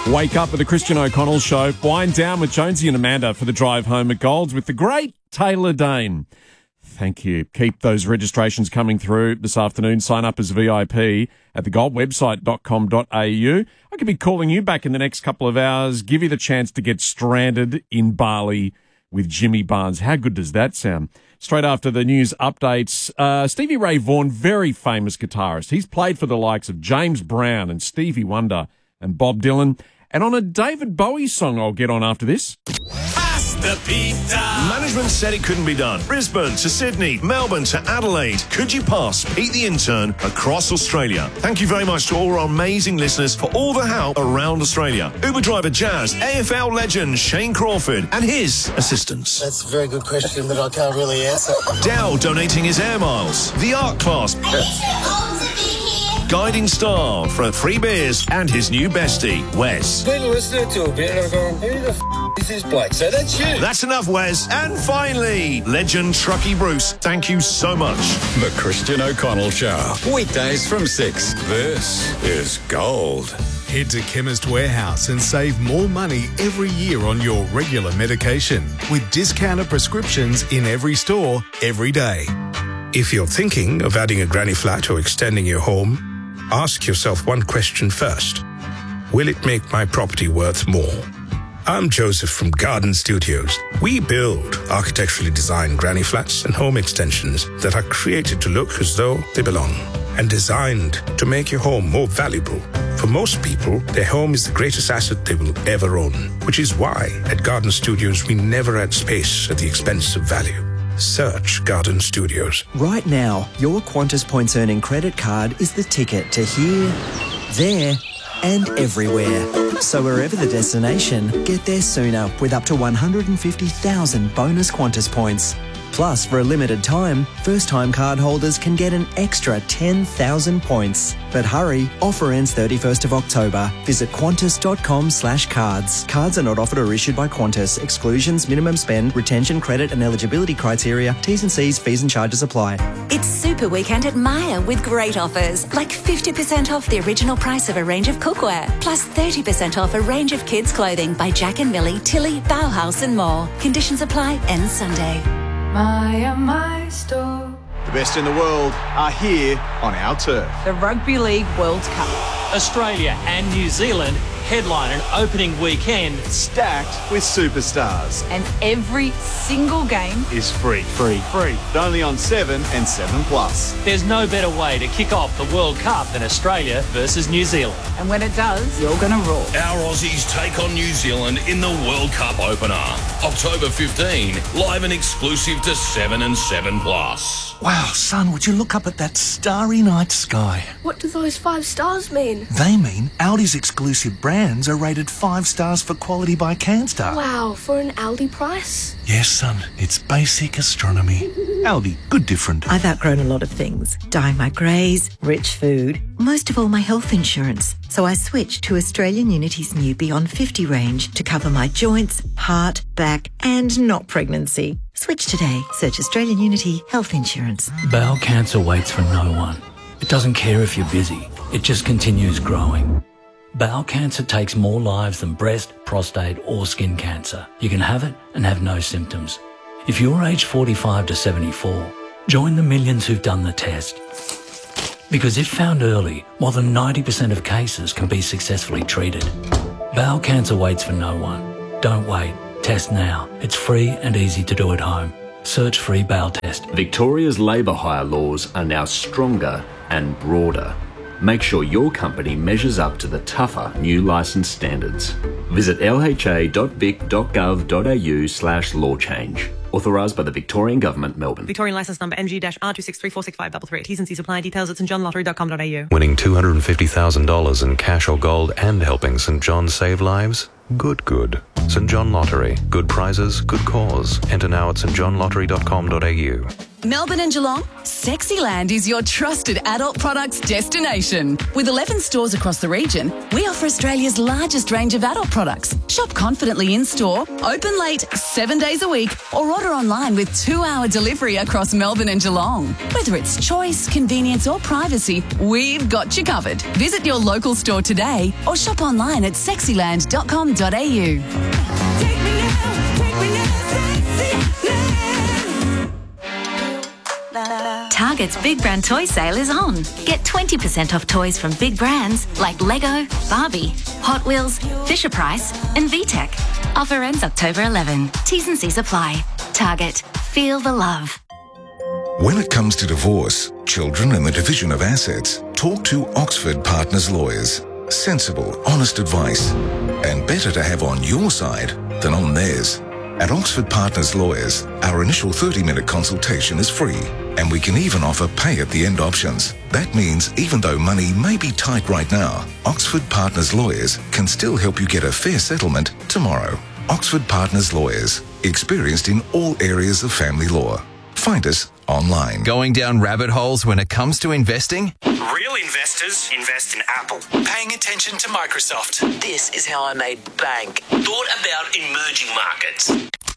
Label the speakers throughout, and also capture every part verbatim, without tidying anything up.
Speaker 1: Wake up with the Christian O'Connell Show. Wind down with Jonesy and Amanda for the drive home at Golds with the great Taylor Dane. Thank you. Keep those registrations coming through this afternoon. Sign up as V I P at the gold website dot com dot a u. I could be calling you back in the next couple of hours, give you the chance to get stranded in Bali with Jimmy Barnes. How good does that sound? Straight after the news updates, uh, Stevie Ray Vaughan, very famous guitarist. He's played for the likes of James Brown and Stevie Wonder and Bob Dylan. And on a David Bowie song I'll get on after this.
Speaker 2: Pasta pizza.
Speaker 3: Management said it couldn't be done. Brisbane to Sydney, Melbourne to Adelaide. Could you pass Pete the Intern across Australia? Thank you very much to all our amazing listeners for all the help around Australia. Uber driver Jazz, A F L legend Shane Crawford and his assistants.
Speaker 4: That's a very good question that I can't really answer.
Speaker 3: Dow donating his air miles. The art class. Guiding star for free beers and his new bestie, Wes.
Speaker 4: Been listening to a bit and I'm going, who the f*** is this bloke? So that's you.
Speaker 3: That's enough, Wes. And finally, legend Truckee Bruce. Thank you so much.
Speaker 2: The Christian O'Connell Show. Weekdays from six. This is Gold.
Speaker 5: Head to Chemist Warehouse and save more money every year on your regular medication with discounted prescriptions in every store, every day.
Speaker 6: If you're thinking of adding a granny flat or extending your home, ask yourself one question first. Will it make my property worth more? I'm Joseph from Garden Studios. We build architecturally designed granny flats and home extensions that are created to look as though they belong and designed to make your home more valuable. For most people, their home is the greatest asset they will ever own, which is why at Garden Studios we never add space at the expense of value. Search Garden Studios.
Speaker 7: Right now, your Qantas Points Earning credit card is the ticket to here, there, and everywhere. So wherever the destination, get there sooner with up to one hundred fifty thousand bonus Qantas points. Plus, for a limited time, first-time card holders can get an extra ten thousand points. But hurry, offer ends thirty-first of October. Visit qantas dot com slash cards. Cards are not offered or issued by Qantas. Exclusions, minimum spend, retention, credit and eligibility criteria, T's and C's, fees and charges apply.
Speaker 8: It's Super Weekend at Myer with great offers, like fifty percent off the original price of a range of cookware, plus thirty percent off a range of kids' clothing by Jack and Millie, Tilly, Bauhaus and more. Conditions apply, ends Sunday.
Speaker 9: Myer, my store.
Speaker 10: The best in the world are here on our turf.
Speaker 9: The Rugby League World Cup.
Speaker 11: Australia and New Zealand headline an opening weekend
Speaker 10: stacked with superstars.
Speaker 9: And every single game
Speaker 10: is free. Free. Free. Only on seven and seven plus.
Speaker 11: There's no better way to kick off the World Cup than Australia versus New Zealand.
Speaker 9: And when it does, you're going to roar.
Speaker 12: Our Aussies take on New Zealand in the World Cup opener. October fifteenth, live and exclusive to seven and seven plus.
Speaker 13: Wow, son, would you look up at that starry night sky?
Speaker 14: What do those five stars mean?
Speaker 13: They mean Aldi's exclusive brands are rated five stars for quality by CanStar.
Speaker 14: Wow, for an Aldi price?
Speaker 13: Yes, son, it's basic astronomy. Aldi, good different.
Speaker 15: I've outgrown a lot of things. Dyeing my greys, rich food, most of all my health insurance. So I switched to Australian Unity's new Beyond fifty range to cover my joints, heart, back and not pregnancy. Switch today. Search Australian Unity Health Insurance.
Speaker 16: Bowel cancer waits for no one. It doesn't care if you're busy. It just continues growing. Bowel cancer takes more lives than breast, prostate or skin cancer. You can have it and have no symptoms. If you're aged forty-five to seventy-four, join the millions who've done the test. Because if found early, more than ninety percent of cases can be successfully treated. Bowel cancer waits for no one. Don't wait. Test now. It's free and easy to do at home. Search free bowel test.
Speaker 17: Victoria's labour hire laws are now stronger and broader. Make sure your company measures up to the tougher new licence standards. Visit l h a dot vic dot gov dot a u slash law change. Authorised by the Victorian Government, Melbourne.
Speaker 18: Victorian licence number M G R two six three four six five three three. T's and C's apply. Details at st john lottery dot com dot a u.
Speaker 19: Winning two hundred fifty thousand dollars in cash or gold and helping St John save lives? Good, good. St John Lottery. Good prizes, good cause. Enter now at st john lottery dot com dot a u.
Speaker 20: Melbourne and Geelong, Sexyland is your trusted adult products destination. With eleven stores across the region, we offer Australia's largest range of adult products. Shop confidently in-store, open late, seven days a week, or order online with two-hour delivery across Melbourne and Geelong. Whether it's choice, convenience or privacy, we've got you covered. Visit your local store today or shop online at sexyland dot com dot a u.
Speaker 8: Target's Big Brand Toy Sale is on. Get twenty percent off toys from big brands like Lego, Barbie, Hot Wheels, Fisher-Price and V TEC. Offer ends October eleventh. T's and C's apply. Target. Feel the love.
Speaker 21: When it comes to divorce, children and the division of assets, talk to Oxford Partners Lawyers. Sensible, honest advice. And better to have on your side than on theirs. At Oxford Partners Lawyers, our initial thirty-minute consultation is free, and we can even offer pay-at-the-end options. That means even though money may be tight right now, Oxford Partners Lawyers can still help you get a fair settlement tomorrow. Oxford Partners Lawyers, experienced in all areas of family law. Find us online.
Speaker 22: Going down rabbit holes when it comes to investing?
Speaker 23: Real investors invest in Apple. Paying attention to Microsoft. This is how I made bank. Thought about emerging markets.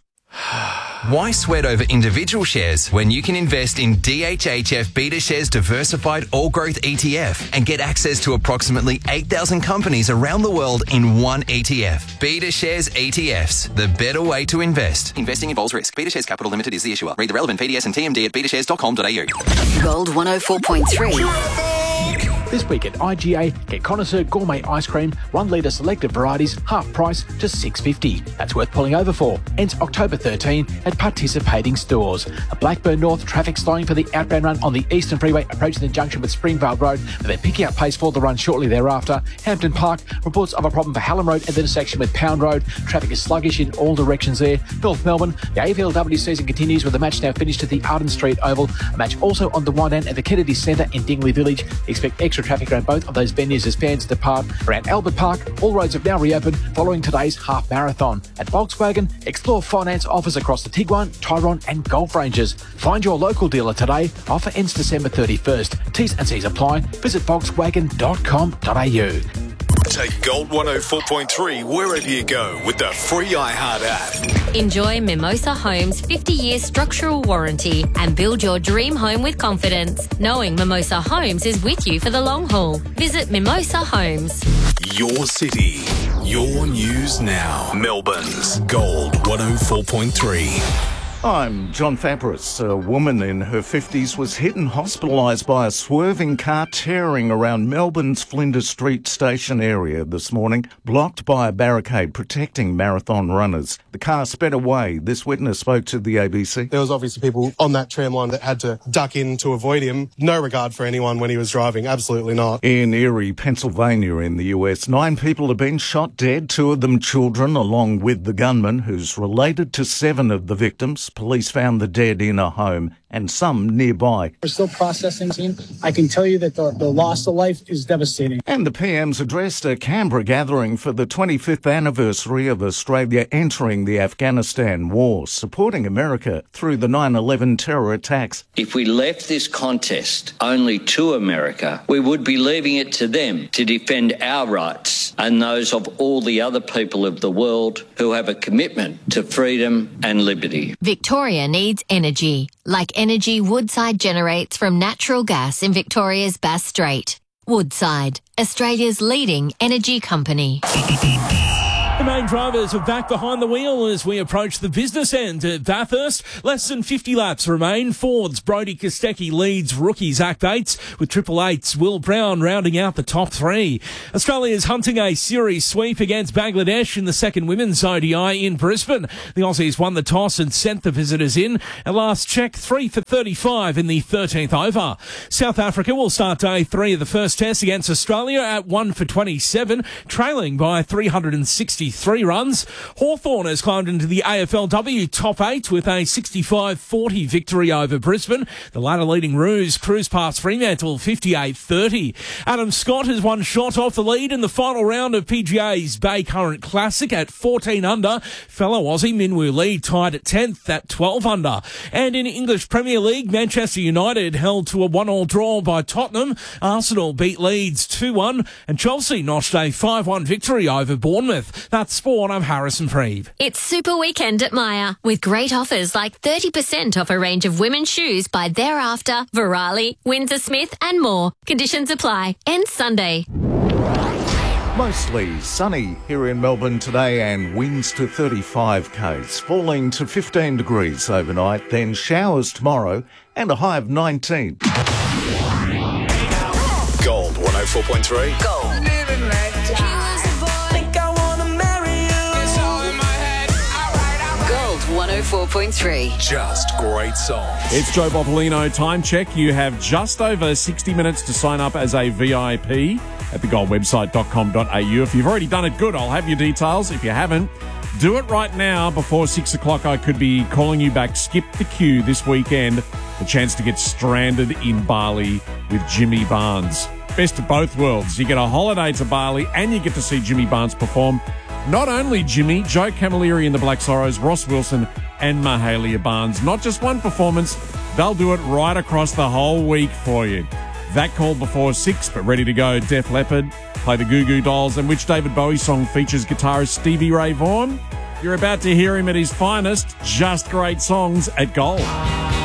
Speaker 22: Why sweat over individual shares when you can invest in D H H F BetaShares Diversified All Growth E T F and get access to approximately eight thousand companies around the world in one E T F? BetaShares E T Fs, the better way to invest. Investing involves risk. BetaShares Capital Limited is the issuer. Read the relevant P D S and T M D at beta shares dot com dot a u.
Speaker 8: Gold one oh four point three.
Speaker 24: This week at I G A, get Connoisseur Gourmet Ice Cream, one litre selected varieties, half price, just six dollars fifty. That's worth pulling over for. Ends October thirteenth at participating stores. A Blackburn North traffic slowing for the outbound run on the Eastern Freeway approaching the junction with Springvale Road, but they're picking up pace for the run shortly thereafter. Hampton Park, reports of a problem for Hallam Road at the intersection with Pound Road. Traffic is sluggish in all directions there. North Melbourne, the A F L W season continues with the match now finished at the Arden Street Oval. A match also on the one end at the Kennedy Centre in Dingley Village. Expect extra traffic around both of those venues as fans depart. Around Albert Park, all roads have now reopened following today's half marathon. At Volkswagen, explore finance offers across the Tiguan, Tyrone and Golf ranges. Find your local dealer today. Offer ends December thirty-first. T's and C's apply. Visit volkswagen dot com dot a u.
Speaker 5: Take Gold one oh four point three wherever you go with the free iHeart app.
Speaker 25: Enjoy Mimosa Homes' fifty-year structural warranty and build your dream home with confidence, knowing Mimosa Homes is with you for the long haul. Visit Mimosa Homes.
Speaker 5: Your city, your news now. Melbourne's Gold one oh four point three.
Speaker 26: I'm John Fabris. A woman in her fifties was hit and hospitalised by a swerving car tearing around Melbourne's Flinders Street station area this morning, blocked by a barricade protecting marathon runners. The car sped away. This witness spoke to the A B C.
Speaker 27: There was obviously people on that tram line that had to duck in to avoid him. No regard for anyone when he was driving. Absolutely not.
Speaker 26: In Erie, Pennsylvania in the U S, nine people have been shot dead, two of them children, along with the gunman, who's related to seven of the victims. Police found the dead in a home and some nearby.
Speaker 28: We're still processing scene. I can tell you that the, the loss of life is devastating.
Speaker 26: And the P M's addressed a Canberra gathering for the twenty-fifth anniversary of Australia entering the Afghanistan war, supporting America through the nine eleven terror attacks.
Speaker 29: If we left this contest only to America, we would be leaving it to them to defend our rights and those of all the other people of the world who have a commitment to freedom and liberty.
Speaker 25: Victoria needs energy, like energy Woodside generates from natural gas in Victoria's Bass Strait. Woodside, Australia's leading energy company.
Speaker 30: The main drivers are back behind the wheel as we approach the business end at Bathurst. Less than fifty laps remain. Ford's Brodie Kostecki leads rookie Zach Bates, with Triple Eight's Will Brown rounding out the top three. Australia's hunting a series sweep against Bangladesh in the second women's O D I in Brisbane. The Aussies won the toss and sent the visitors in. At last check, three for thirty-five in the thirteenth over. South Africa will start day three of the first test against Australia at one for twenty-seven, trailing by three hundred sixty thirty-three runs. Hawthorn has climbed into the A F L W top eight with a sixty-five forty victory over Brisbane. The latter leading Roos cruise past Fremantle fifty-eight thirty. Adam Scott has one shot off the lead in the final round of P G A's Bay Current Classic at fourteen under. Fellow Aussie Minwoo Lee tied at tenth at twelve under. And in English Premier League, Manchester United held to a one-all draw by Tottenham. Arsenal beat Leeds two one and Chelsea notched a five one victory over Bournemouth. That's sport. I'm Harrison Preeve.
Speaker 25: It's Super Weekend at Myer with great offers like thirty percent off a range of women's shoes by Thereafter, Virali, Windsor Smith and more. Conditions apply. Ends Sunday.
Speaker 26: Mostly sunny here in Melbourne today and winds to thirty-five k's, falling to fifteen degrees overnight, then showers tomorrow and a high of nineteen.
Speaker 5: Gold one oh four point three.
Speaker 23: Gold. one oh four point three.
Speaker 5: Just great songs.
Speaker 1: It's Joe Boppolino. Time check. You have just over sixty minutes to sign up as a V I P at the gold website dot com dot a u. If you've already done it, good. I'll have your details. If you haven't, do it right now before six o'clock. I could be calling you back. Skip the queue this weekend. The chance to get stranded in Bali with Jimmy Barnes. Best of both worlds. You get a holiday to Bali and you get to see Jimmy Barnes perform. Not only Jimmy, Joe Camilleri and the Black Sorrows, Ross Wilson and Mahalia Barnes. Not just one performance, they'll do it right across the whole week for you. That called before six, but ready to go. Def Leppard, play the Goo Goo Dolls, and which David Bowie song features guitarist Stevie Ray Vaughan? You're about to hear him at his finest. Just great songs at Gold.